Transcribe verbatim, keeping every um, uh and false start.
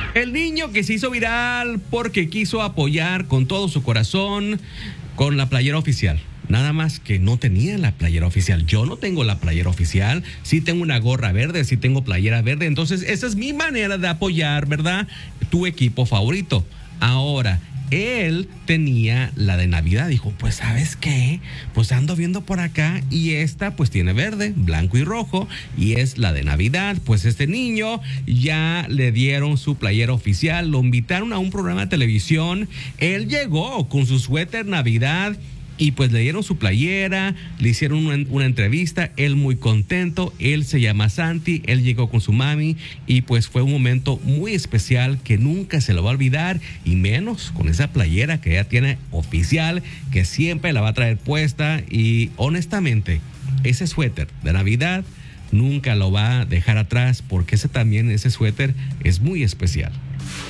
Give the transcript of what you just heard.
El niño que se hizo viral porque quiso apoyar con todo su corazón con la playera oficial. Nada más que no tenía la playera oficial. Yo no tengo la playera oficial. Sí tengo una gorra verde, sí tengo playera verde. Entonces, esa es mi manera de apoyar, ¿verdad? Tu equipo favorito. Ahora, él tenía la de Navidad. Dijo, pues, ¿sabes qué? Pues ando viendo por acá y esta pues tiene verde, blanco y rojo y es la de Navidad. Pues este niño ya le dieron su playera oficial. Lo invitaron a un programa de televisión. Él llegó con su suéter Navidad y pues le dieron su playera, le hicieron una, una entrevista, él muy contento, él se llama Santi, él llegó con su mami y pues fue un momento muy especial que nunca se lo va a olvidar y menos con esa playera que ya tiene oficial, que siempre la va a traer puesta y honestamente ese suéter de Navidad nunca lo va a dejar atrás porque ese también, ese suéter es muy especial.